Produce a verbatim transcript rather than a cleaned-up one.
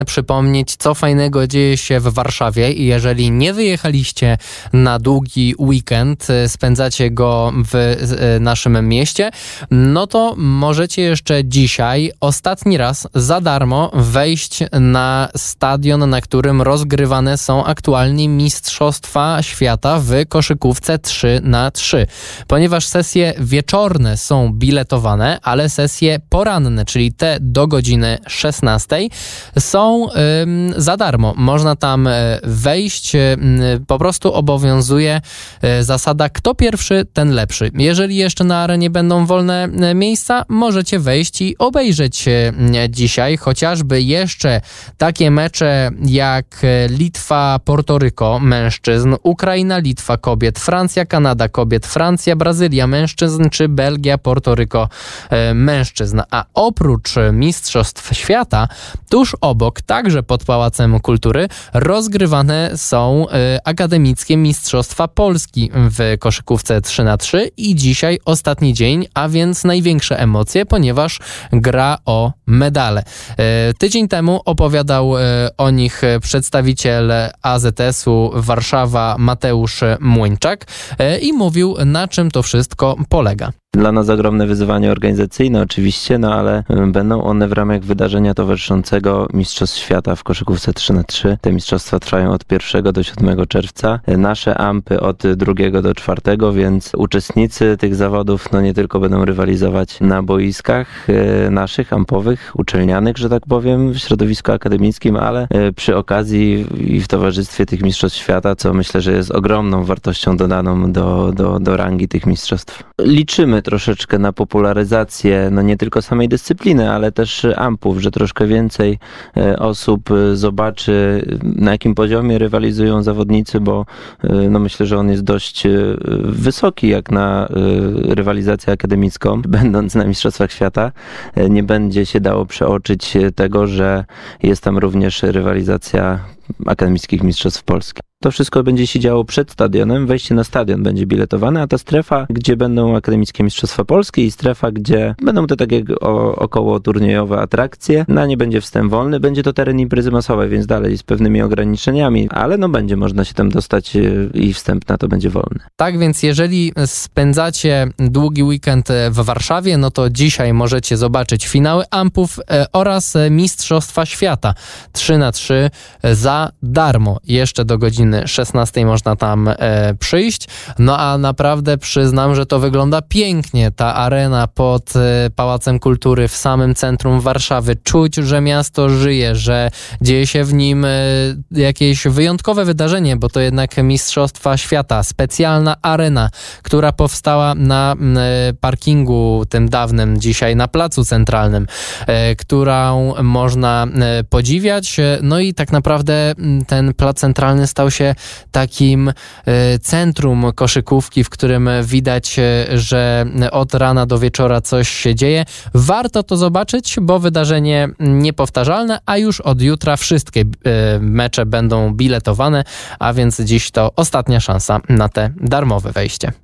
przypomnieć, co fajnego dzieje się w Warszawie i jeżeli nie wyjechaliście na długi weekend, spędzacie go w naszym mieście, no to możecie jeszcze dzisiaj, ostatni raz, za darmo wejść na stadion, na którym rozgrywane są aktualnie Mistrzostwa Świata w koszykówce trzy na trzy. Ponieważ sesje wieczorne są biletowane, ale sesje poranne, czyli te do godziny szesnastej, są ym, za darmo. Można tam wejść. Po prostu obowiązuje zasada kto pierwszy, ten lepszy. Jeżeli jeszcze na arenie będą wolne miejsca, możecie wejść i obejrzeć dzisiaj chociażby jeszcze takie mecze jak Litwa-Portoryko mężczyzn, Ukraina-Litwa kobiet, Francja-Kanada kobiet, Francja-Brazylia mężczyzn czy Belgia-Portoryko mężczyzn. A oprócz Mistrzostw Świata, tuż obok, także pod Pałacem Kultury, rozgrywane są akademickie Mistrzostwa Polski w koszykówce trzy na trzy i dzisiaj ostatni dzień, a więc największe emocje, ponieważ gra o medale. Tydzień temu opowiadał o nich przedstawiciel A Z S-u Warszawa Mateusz Młyńczak i mówił, na czym to wszystko polega. Dla nas ogromne wyzwanie organizacyjne oczywiście, no ale będą one w ramach wydarzenia towarzyszącego Mistrzostw Świata w koszykówce trzy na trzy. Te mistrzostwa trwają od pierwszego do siódmego czerwca. Nasze ampy od drugiego do czwartego, więc uczestnicy tych zawodów no nie tylko będą rywalizować na boiskach naszych ampowych, uczelnianych, że tak powiem, w środowisku akademickim, ale przy okazji i w towarzystwie tych Mistrzostw Świata, co myślę, że jest ogromną wartością dodaną do, do, do rangi tych mistrzostw. Liczymy troszeczkę na popularyzację, no nie tylko samej dyscypliny, ale też ampów, że troszkę więcej osób zobaczy, na jakim poziomie rywalizują zawodnicy, bo no myślę, że on jest dość wysoki jak na rywalizację akademicką. Będąc na Mistrzostwach Świata, nie będzie się dało przeoczyć tego, że jest tam również rywalizacja akademickich mistrzostw Polski. To wszystko będzie się działo przed stadionem, wejście na stadion będzie biletowane, a ta strefa, gdzie będą akademickie mistrzostwa Polskie i strefa, gdzie będą te takie około turniejowe atrakcje, na nie będzie wstęp wolny, będzie to teren imprezy masowej, więc dalej z pewnymi ograniczeniami, ale no będzie można się tam dostać i wstęp na to będzie wolny. Tak więc jeżeli spędzacie długi weekend w Warszawie, no to dzisiaj możecie zobaczyć finały ampów oraz Mistrzostwa Świata trzy na trzy za darmo. Jeszcze do godziny szesnastej można tam e, przyjść. No a naprawdę przyznam, że to wygląda pięknie. Ta arena pod e, Pałacem Kultury w samym centrum Warszawy. Czuć, że miasto żyje, że dzieje się w nim e, jakieś wyjątkowe wydarzenie, bo to jednak Mistrzostwa Świata. Specjalna arena, która powstała na e, parkingu tym dawnym, dzisiaj na Placu Centralnym, e, którą można e, podziwiać. No i tak naprawdę ten Plac Centralny stał się takim centrum koszykówki, w którym widać, że od rana do wieczora coś się dzieje. Warto to zobaczyć, bo wydarzenie niepowtarzalne, a już od jutra wszystkie mecze będą biletowane, a więc dziś to ostatnia szansa na te darmowe wejście.